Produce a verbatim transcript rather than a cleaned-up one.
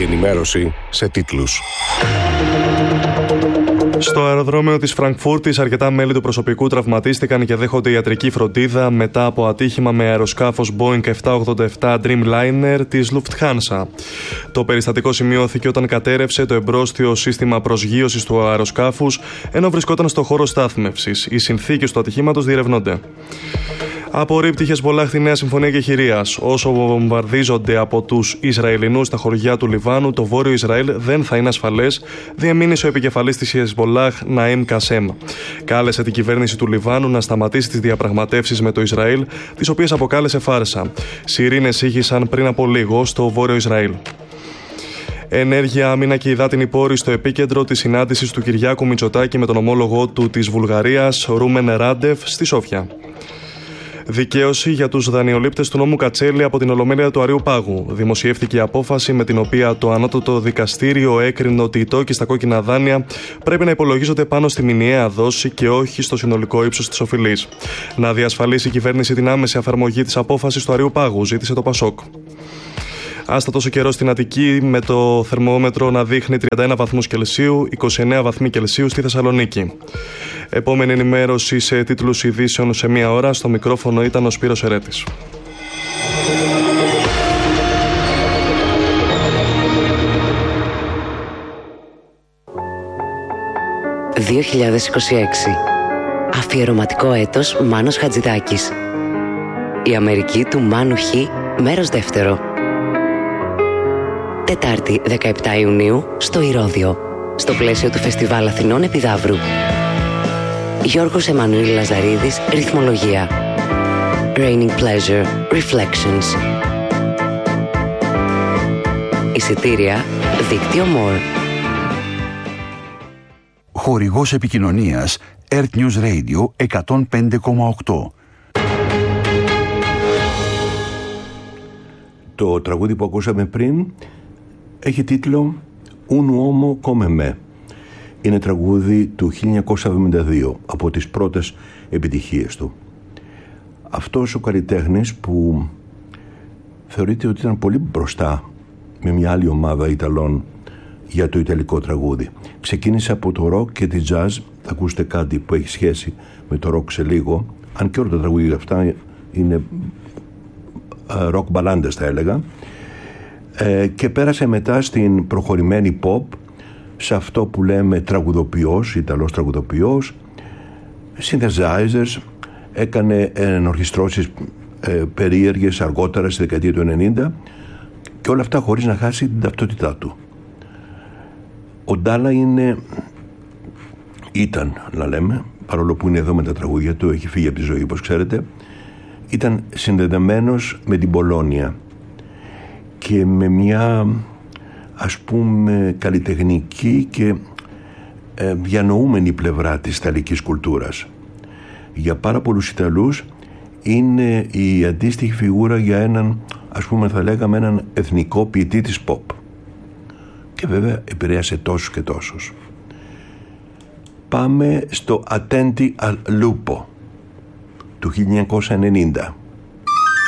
ενημέρωση σε τίτλους. Στο αεροδρόμιο της Φραγκφούρτης, αρκετά μέλη του προσωπικού τραυματίστηκαν και δέχονται ιατρική φροντίδα μετά από ατύχημα με αεροσκάφος Boeing επτακόσια ογδόντα επτά Dreamliner της Lufthansa. Το περιστατικό σημειώθηκε όταν κατέρευσε το εμπρόστιο σύστημα προσγείωσης του αεροσκάφους, ενώ βρισκόταν στο χώρο στάθμευσης. Οι συνθήκες του ατυχήματος διερευνώνται. Απορρίπτει η Χεσμολάχ τη νέα συμφωνία κεχηρίας. Όσο βομβαρδίζονται από τους Ισραηλινούς στα χωριά του Λιβάνου, το βόρειο Ισραήλ δεν θα είναι ασφαλές, διεμήνυσε ο επικεφαλής της Χεσμολάχ, Ναΐμ Κασέμ. Κάλεσε την κυβέρνηση του Λιβάνου να σταματήσει τις διαπραγματεύσεις με το Ισραήλ, τις οποίες αποκάλεσε φάρσα. Σιρήνες ήχησαν πριν από λίγο στο βόρειο Ισραήλ. Ενέργεια, άμυνα και υδάτινη πόρη στο επίκεντρο της συνάντησης του Κυριάκου Μητσοτάκη με τον ομόλογό του της Βουλγαρίας, Ρούμεν Ράντεφ, στη Σόφια. Δικαίωση για τους δανειολήπτες του νόμου Κατσέλη από την Ολομέλεια του Αριού Πάγου. Δημοσιεύτηκε η απόφαση με την οποία το ανώτατο δικαστήριο έκρινε ότι οι τόκοι στα κόκκινα δάνεια πρέπει να υπολογίζονται πάνω στη μηνιαία δόση και όχι στο συνολικό ύψος της οφειλής. Να διασφαλίσει η κυβέρνηση την άμεση εφαρμογή της απόφασης του Αριού Πάγου, ζήτησε το Πασόκ. Άστατος ο καιρός στην Αττική, με το θερμόμετρο να δείχνει τριάντα ένα βαθμούς Κελσίου, είκοσι εννέα βαθμοί Κελσίου στη Θεσσαλονίκη. Επόμενη ενημέρωση σε τίτλους ειδήσεων σε μία ώρα. Στο μικρόφωνο ήταν ο Σπύρος Ερέτης. δύο χιλιάδες είκοσι έξι. Αφιερωματικό έτος Μάνος Χατζηδάκης. Η Αμερική του Μάνου Χ, μέρος δεύτερο. Τετάρτη δεκαεπτά Ιουνίου στο Ηρώδειο, στο πλαίσιο του Φεστιβάλ Αθηνών Επιδαύρου. Γιώργος Εμμανουήλ Λαζαρίδης, ρυθμολογία. Raining Pleasure, Reflections. Εισιτήρια, δίκτυο More. Χορηγός επικοινωνίας Earth News Radio εκατόν πέντε κόμμα οκτώ. Το τραγούδι που ακούσαμε πριν έχει τίτλο «Un uomo come me». Είναι τραγούδι του χίλια εννιακόσια εβδομήντα δύο, από τις πρώτες επιτυχίες του. Αυτός ο καλλιτέχνης που θεωρείται ότι ήταν πολύ μπροστά με μια άλλη ομάδα Ιταλών για το ιταλικό τραγούδι. Ξεκίνησε από το ροκ και τη jazz, θα ακούσετε κάτι που έχει σχέση με το ροκ σε λίγο, αν και όλα τα τραγούδια αυτά είναι ροκ μπαλάντες θα έλεγα, ε, και πέρασε μετά στην προχωρημένη pop, σε αυτό που λέμε τραγουδοποιός, Ιταλός τραγουδοποιός, synthesizers, έκανε ενορχιστρώσεις ε, περίεργες αργότερα στη δεκαετία του ενενήντα και όλα αυτά χωρίς να χάσει την ταυτότητά του. Ο Ντάλα είναι, ήταν να λέμε, παρόλο που είναι εδώ με τα τραγούδια του, έχει φύγει από τη ζωή όπως ξέρετε, ήταν συνδεδεμένος με την Πολόνια και με μια ας πούμε καλλιτεχνική και ε, διανοούμενη πλευρά της ιταλικής κουλτούρας. Για πάρα πολλούς Ιταλούς είναι η αντίστοιχη φιγούρα για έναν, ας πούμε θα λέγαμε, έναν εθνικό ποιητή της pop, και βέβαια επηρέασε τόσους και τόσους. Πάμε στο Attenti al Lupo του χίλια εννιακόσια ενενήντα.